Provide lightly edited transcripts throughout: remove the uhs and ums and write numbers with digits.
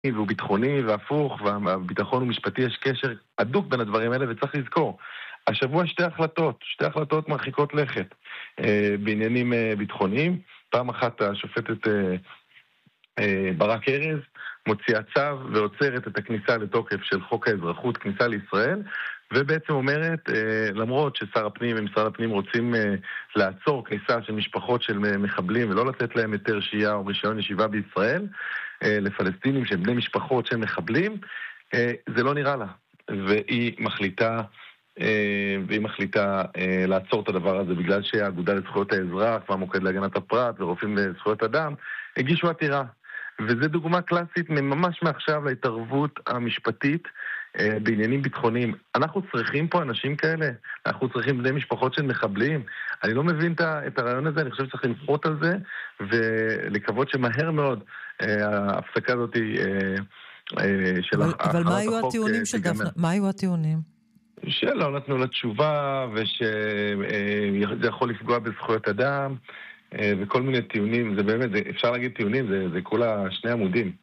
והוא ביטחוני והפוך, והביטחון הוא משפטי, יש קשר הדוק בין הדברים האלה, וצריך לזכור. השבוע שתי החלטות מרחיקות לכת בעניינים ביטחוניים. פעם אחת השופטת ברק ארז מוציאה צו ועוצרת את הכניסה לתוקף של חוק האזרחות, כניסה לישראל, ובעצם אומרת, למרות ששר הפנים ומשרד הפנים רוצים לעצור כניסה של משפחות של מחבלים ולא לתת להם היתר שהייה או רישיון ישיבה בישראל, לפלסטינים שהם בני משפחות של מחבלים, זה לא נראה לה. והיא מחליטה לעצור את הדבר הזה, בגלל שהאגודה לזכויות האזרח והמוקד להגנת הפרט ורופאים לזכויות אדם הגישו עתירה. וזו דוגמה קלאסית ממש מעכשיו להתערבות המשפטית בעניינים ביטחוניים. אנחנו צריכים פה אנשים כאלה, אנחנו צריכים בני משפחות של מחבלים. אני לא מבין את הרעיון הזה, אני חושב שצריך למחות על זה, ולקוות שמהר מאוד ההפסקה הזאת של החלת החוק. אבל מה היו הטיעונים של דפנה? מה היו הטיעונים? שלא נתנו לה תשובה, ושזה יכול לפגוע בזכויות אדם, וכל מיני טיעונים. זה באמת, אפשר להגיד טיעונים, זה כולה 2 עמודים.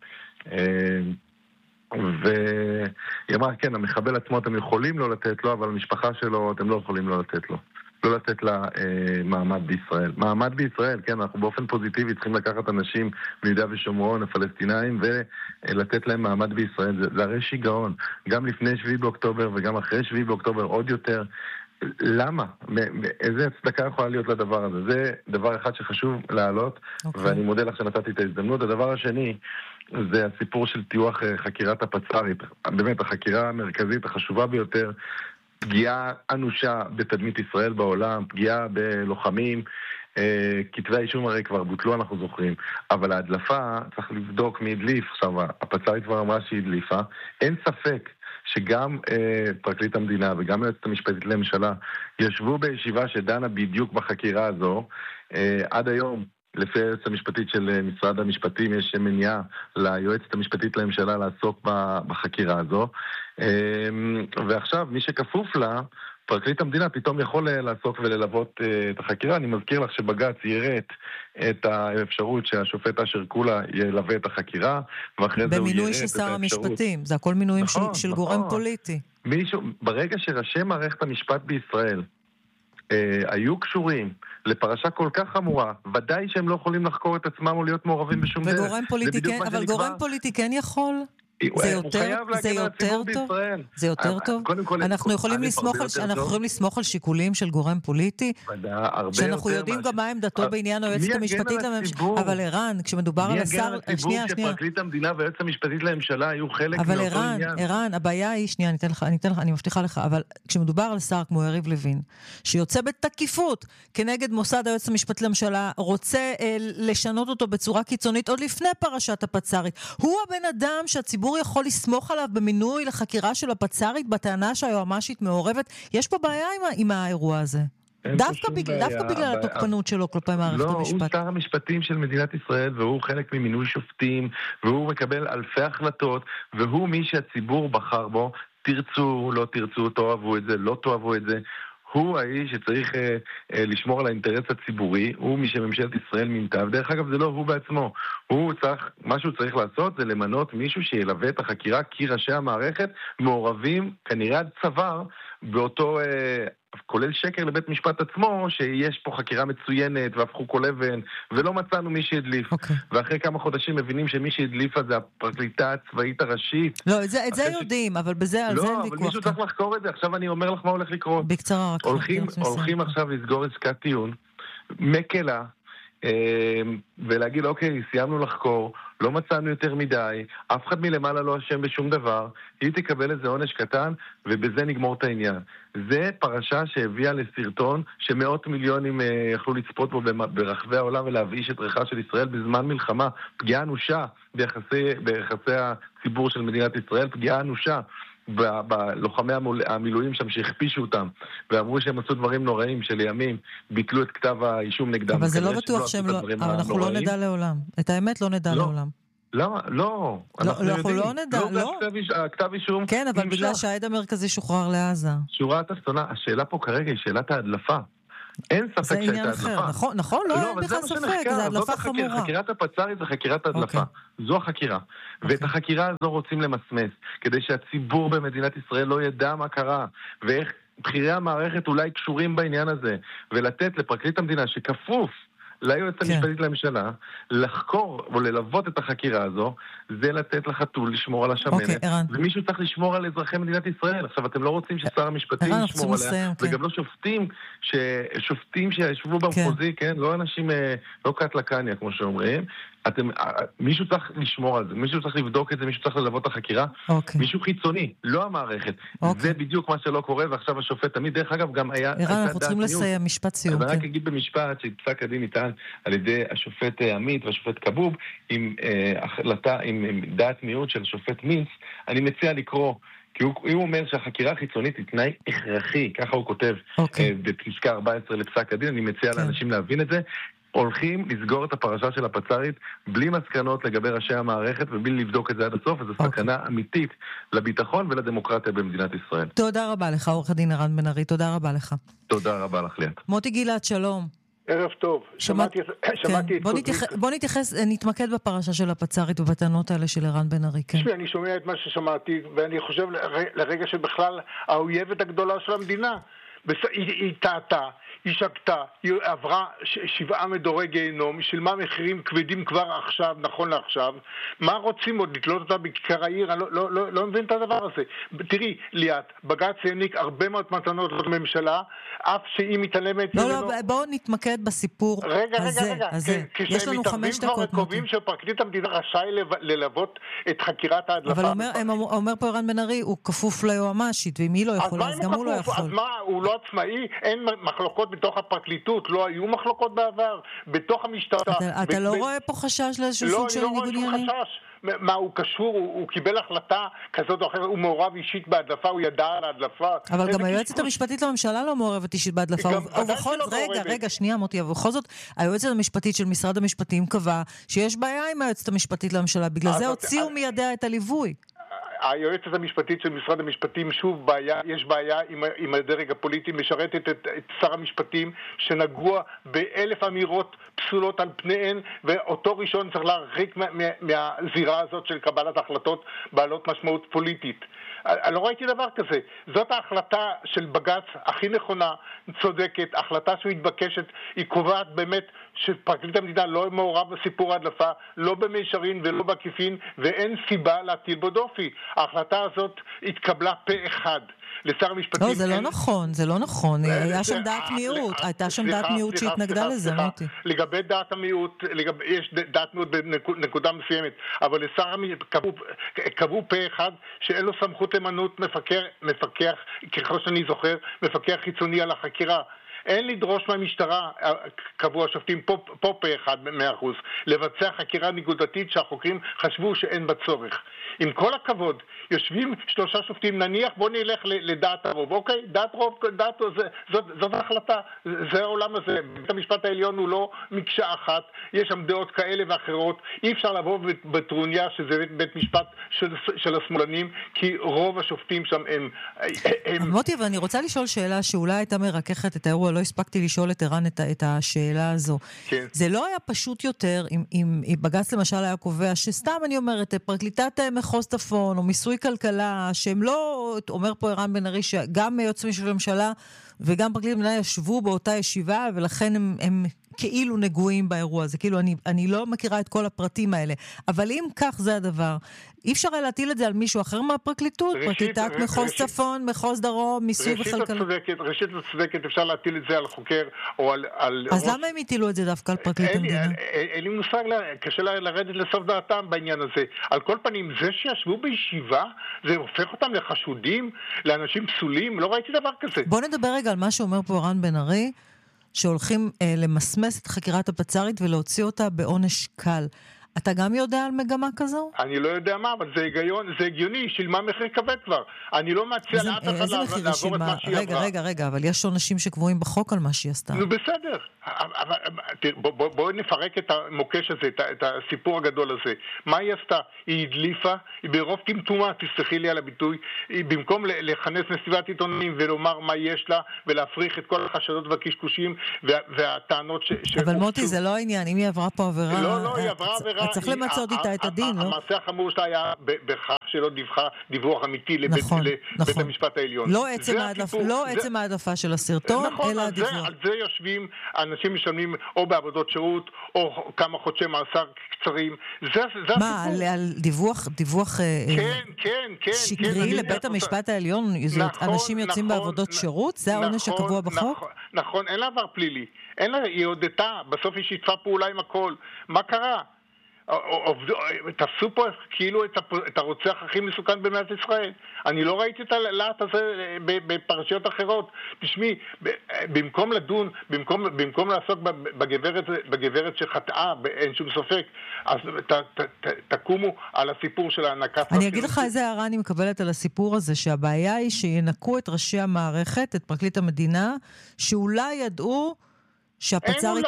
והיא אמרה, כן, המחבל עצמו אתם יכולים לא לתת לו, אבל המשפחה שלו אתם לא יכולים לא לתת לו. לא לתת לה מעמד בישראל. מעמד בישראל, כן, אנחנו באופן פוזיטיבי צריכים לקחת אנשים ביהודה ושומרון, הפלסטינאים, ולתת להם מעמד בישראל. זה הרי שיגעון. גם לפני 7 באוקטובר וגם אחרי 7 באוקטובר עוד יותר. למה? איזה הצדקה יכולה להיות לדבר הזה? זה דבר אחד שחשוב להעלות, ואני מודה לך שנתתי את ההזדמנות. הדבר השני, זה הסיפור של טיוח חקירת הפצ"רית. באמת, החקירה המרכזית החשובה ביותר, פגיעה אנושה בתדמית ישראל בעולם, פגיעה בלוחמים, כתבי האישום הרי כבר בוטלו, אנחנו זוכרים, אבל ההדלפה צריך לבדוק מי הדליף. עכשיו, הפצ"רית כבר אמרה שהיא הדליפה. אין ספק שגם פרקליט המדינה וגם היועצת המשפטית לממשלה ישבו בישיבה שדנה בדיוק בחקירה הזו. עד היום, לפי היועצת המשפטית של משרד המשפטים, יש מניעה ליועצת המשפטית לממשלה לעסוק בחקירה הזו. ועכשיו, מי שכפוף לה, פרקליט המדינה פתאום יכול לעסוק וללוות את החקירה. אני מזכיר לך שבג"ץ יראת את האפשרות שהשופט אשר קולה ילווה את החקירה, ואחרי זה הוא יראת את האפשרות. במינוי של שר המשפטים, זה הכל מינויים של גורם פוליטי. ברגע שראשי מערכת המשפט בישראל היו קשורים לפרשה כל כך חמורה, ודאי שהם לא יכולים לחקור את עצמם או להיות מעורבים בשום דרך. וגורם פוליטי כן, אבל גורם פוליטי כן יכול? זה יותר טוב? זה יותר טוב? אנחנו יכולים לסמוך על שיקולים של גורם פוליטי? שאנחנו יודעים גם מה עמדתו בעניין היועצת המשפטית לממשלה. אבל ערן, כשמדובר על השר... מי יגן על הציבור שפרקליט המדינה והיועצת המשפטית לממשלה היו חלק מאותו עניין? אבל ערן, הבעיה היא, שנייה, אני מבטיחה לך, אבל כשמדובר על שר כמו יריב לוין, שיוצא בתקיפות כנגד מוסד היועצת המשפטית לממשלה, רוצה לשנות אותו בצורה קיצונית עוד לפני פרשת הפצ"רית. הוא הבן אדם שהציבור יכול לסמוך עליו במינוי לחקירה של הפצ"רית בטענה שהיועמ"שית מעורבת. יש פה בעיה עם האירוע הזה. דווקא בגלל התוקפנות שלו כלפי מערכת המשפט. לא, הוא שר המשפטים של מדינת ישראל, והוא חלק ממינוי שופטים, והוא מקבל אלפי החלטות, והוא מי שהציבור בחר בו. תרצו, לא תרצו, תאהבו את זה, לא תאהבו את זה. הוא האיש שצריך לשמור על האינטרס הציבורי, הוא מי שממשלת ישראל מינתה, ודרך אגב זה לא הוא בעצמו, מה שהוא צריך לעשות זה למנות מישהו שילווה את החקירה, כי ראשי המערכת מעורבים כנראה עד צוואר באותו, כולל שקר לבית משפט עצמו, שיש פה חקירה מצוינת והפכו כל אבן, ולא מצאנו מי שהדליף. ואחרי כמה חודשים מבינים שמי שהדליפה זה הפרקליטה הצבאית הראשית. לא, את זה יודעים, אבל בזה על זה אין ויכוח. לא, אבל מישהו צריך לחקור את זה. עכשיו אני אומר לך מה הולך לקרות. בקצרה רק. הולכים עכשיו לסגור עסקת טיעון, מקלה, ולהגיד, אוקיי, סיימנו לחקור, לא מצאנו יותר מדי, אף אחד מלמעלה לא אשם בשום דבר, היא תקבל איזה עונש קטן, ובזה נגמור את העניין. זה פרשה שהביאה לסרטון שמאות מיליונים יכלו לצפות בו ברחבי העולם ולהבאיש את ריחה של ישראל בזמן מלחמה, פגיעה אנושה ביחסי הציבור של מדינת ישראל, פגיעה אנושה בלוחמי המילואים שם שהכפישו אותם ואמרו שהם עשו דברים נוראים שלימים ביטלו את כתב האישום נגדם. אבל זה לא בטוח שהם לא, אבל אנחנו לא נדע לעולם. את האמת לא נדע לעולם. למה? לא. אנחנו לא נדע, לא. כתב אישום. כן, אבל בגלל שהעד המרכזי שוחרר לעזה. שורת הסתונה, השאלה פה כרגע היא שאלת ההדלפה. אין ספק זה שהייתה עניין אחר, הדלפה. נכון, לא אין בכלל ספק, זה הדלפה חמורה. חקירת הפצ"רית זה חקירת הדלפה. זו החקירה. ואת החקירה הזו רוצים למסמס, כדי שהציבור במדינת ישראל לא ידע מה קרה, ואיך בכירי המערכת אולי קשורים בעניין הזה, ולתת לפרקליט המדינה שכפוף ליועצת המשפטית לממשלה, לחקור או ללוות את החקירה הזו, זה לתת לחתול לשמור על השמנת, ומישהו צריך לשמור על אזרחי מדינת ישראל. עכשיו, אתם לא רוצים ששר המשפטים ישמור עליה, וגם לא שופטים שישבו במחוזי, כן? לא אנשים, לא קט לקניה, כמו שאומרים. מישהו צריך לשמור על זה, מישהו צריך לבדוק את זה, מישהו צריך ללוות את החקירה, מישהו חיצוני, לא המערכת. זה בדיוק מה שלא קורה, ועכשיו השופט תמיד, דרך אגב, גם היה... אנחנו צריכים לסיים משפט סיום. אני רק אגיד במשפט שפסק הדין ניתן על ידי השופט עמית והשופט כבוב, עם החלטה, עם דעת מיעוט של שופט מינץ, אני מציע לקרוא, כי הוא אומר שהחקירה החיצונית היא תנאי הכרחי, ככה הוא כותב בפסקה 14 לפסק הדין, אני מציע לאנשים להבין את זה, הולכים לסגור את הפרשה של הפצ"רית בלי מסקנות לגבי ראשי המערכת ובלי לבדוק את זה עד הסוף, וזו סכנה אמיתית לביטחון ולדמוקרטיה במדינת ישראל. תודה רבה לך, עורך הדין ערן בן ארי, תודה רבה לך. תודה רבה לך, ליאת. מוטי גילת, שלום. ערב טוב. שמעתי בוא נתמקד בפרשה של הפצ"רית ובטענות האלה של ערן בן ארי. אני שומע את מה ששמעתי, ואני חושב לרגע שבכלל האויבת הגדולה של המדינה, היא טעתה, היא שקטה, היא עברה 7 מדורי גיהנום, היא שילמה מחירים כבדים כבר עכשיו, נכון לעכשיו. מה רוצים עוד? לתלות אותה בכיכר העיר? אני לא מבין את הדבר הזה. תראי, ליאת, בג"ץ העניק הרבה מאוד מתנות לממשלה, אף שהיא מתעלמת... לא, בואו נתמקד בסיפור הזה. יש לנו 5 דקות. קובעים שפרקליט המדינה רשאי ללוות את חקירת ההדלפה. אבל אומר פה ערן בן ארי, הוא כפוף ליועמ"שית, ואם היא לא יכולה, אז גם הוא לא יכול. אז מה, הוא לא עצמאי? אין מחלוקות בתוך הפרקליטות, לא היו מחלוקות בעבר, בתוך המשטרה. אתה לא רואה פה חשש לאיזשהו סוג של ניגוד עניינים? לא, אני לא רואה שום חשש. מה, הוא קשור, הוא קיבל החלטה כזאת או אחרת, הוא מעורב אישית בהדלפה, הוא ידע על ההדלפה. אבל גם היועצת המשפטית לממשלה לא מעורבת אישית בהדלפה. רגע, שנייה מוטי, ובכל זאת, היועצת המשפטית של משרד המשפטים קבע שיש בעיה עם היועצת המשפטית לממשלה, בגלל זה הוציאו מידיה את הליווי. היועצת המשפטית של משרד המשפטים, שוב יש בעיה עם הדרג הפוליטי, משרתת את שר המשפטים שנגוע ב1,000 אמירות פסולות על פניהן, ואותו ראשון צריך להרחיק מהזירה הזאת של קבלת החלטות בעלות משמעות פוליטית. אני לא ראיתי דבר כזה. זאת ההחלטה של בג"ץ הכי נכונה, צודקת, החלטה שמתבקשת, היא קובעת באמת שפרקליט המדינה לא מעורב בסיפור ההדלפה, לא במישרין ולא בעקיפין, ואין סיבה להטיל בו דופי. ההחלטה הזאת התקבלה פה אחד. לשר המשפטים... לא, זה לא נכון, זה לא נכון. היה שם דעת מיעוט, הייתה שם דעת מיעוט שהתנגדה לזה, מוטי. לגבי דעת המיעוט, יש דעת מיעוט בנקודה מסוימת, אבל לשר קבעו פה אחד שאין לו סמכות למנות מפקח, ככל שאני זוכר, מפקח חיצוני על החקירה. אין לדרוש מהמשטרה, קבעו השופטים פה אחד 100%, לבצע חקירה נקודתית שהחוקרים חשבו שאין בה צורך. עם כל הכבוד, יושבים 3 שופטים, נניח בוא נלך לדעת הרוב, אוקיי? דעת רוב, זאת החלטה, זה העולם הזה. בית המשפט העליון הוא לא מקשה אחת, יש שם דעות כאלה ואחרות, אי אפשר לבוא בטרוניה שזה בית משפט של השמאלנים, כי רוב השופטים שם הם... מוטי, אבל אני רוצה לשאול שאלה שאולי הייתה מרככת את האירוע, לא הספקתי לשאול את ערן את השאלה הזו. כן. זה לא היה פשוט יותר אם בג"ץ למשל היה קובע שסתם אני אומרת, פרקליטת מחוז צפון או מיסוי כלכלה, שהם לא, אומר פה ערן בן ארי, שגם יועץ משפטי לממשלה וגם פרקליט המדינה ישבו באותה ישיבה, ולכן הם כאילו נגועים באירוע הזה. כאילו אני לא מכירה את כל הפרטים האלה. אבל אם כך זה הדבר, אי אפשר להטיל את זה על מישהו אחר מהפרקליטות, פרקליטת מחוז צפון, מחוז דרום, מיסוי וכלכלה. ראשית הצודקת, אפשר להטיל את זה על חוקר או על... אז למה הם הטילו את זה דווקא על פרקליט המדינה? אין לי מושג, קשה לרדת לסוף דעתם בעניין הזה. על כל פנים, זה שישבו בישיבה, זה הופך אותם לחשודים, לאנשים פסולים, לא ראיתי דבר כזה. בוא נדבר רגע על מה שאומר פה ערן בן ארי, שהולכים למסמס את חקירת הפצ"רית ולהוציא אותה בעונש קל. אתה גם יודע על מגמה כזו? אני לא יודע מה, אבל זה הגיוני, שילמה מחיר כבד כבר. אני לא מציע לאף אחד לעבור את מה שהיא עברה. רגע, אבל יש עונשים שקבועים בחוק על מה שהיא עשתה. נו בסדר, בואו נפרק את המוקש הזה, את הסיפור הגדול הזה. מה היא עשתה? היא הדליפה, היא ברוב טמטומה, תסלחי לי על הביטוי, היא במקום לכנס מסיבת עיתונאים ולומר מה יש לה, ולהפריך את כל החשדות והקשקושים והטענות אבל מוטי, זה לא העניין, אם היא עברה פה עבירה... לא, היא עברה עבירה... צריך למצות איתה את הדין, לא? המעשה החמור שלה היה בכך שלא דיווחה דיווח אמיתי לבית המשפט העליון. לא עצם העדפה של הסרטון, אלא הדיווח. על זה יושבים, אנשים משלמים או בעבודות שירות, או כמה חודשי מאסר קצרים. מה, על דיווח שקרי לבית המשפט העליון? אנשים יוצאים בעבודות שירות? זה העונש שקבוע בחוק? נכון, אין לה עבר פלילי. היא הודתה, בסוף היא שיתפה פעולה עם הכל. מה קרה? תפסו פה כאילו את הרוצח הכי מסוכן במדינת ישראל. אני לא ראיתי את הלהט הזה בפרשיות אחרות. תשמעי, במקום לדון, במקום לעסוק בגברת שחטאה, אין שום ספק, אז תקומו על הסיפור של הענקת... אני אגיד לך איזה הערה אני מקבלת על הסיפור הזה, שהבעיה היא שינקו את ראשי המערכת, את פרקליט המדינה, שאולי ידעו שהפצ"רית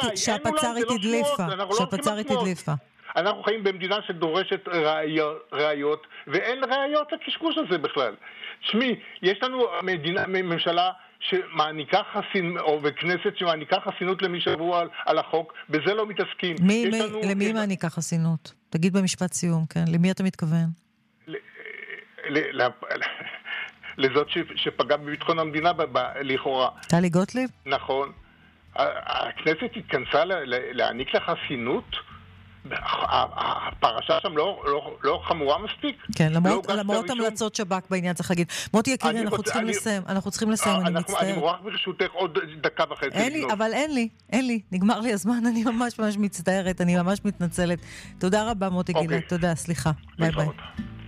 הדליפה. אנחנו חיים במדינה שדורשת ראיות, ואין ראיות לקשקוש הזה בכלל. שמי, יש לנו ממשלה שמעניקה חסינות, וכנסת שמעניקה חסינות למי שעברו על החוק, בזה לא מתעסקים. למי מעניקה חסינות? תגיד במשפט סיום, כן. למי אתה מתכוון? לזאת שפגע בביטחון המדינה לכאורה. טלי גוטליב? נכון. הכנסת התכנסה להעניק לה חסינות? הפרשה שם לא חמורה מספיק. כן, למרות המלצות שב"כ בעניין צריך להגיד. מוטי יקירי, אנחנו צריכים לסיים, אני מצטער. אני מוכרח ברשותך עוד דקה וחצי. אבל אין לי, נגמר לי הזמן, אני ממש מצטערת, אני ממש מתנצלת. תודה רבה מוטי גילה, תודה, סליחה. ביי ביי.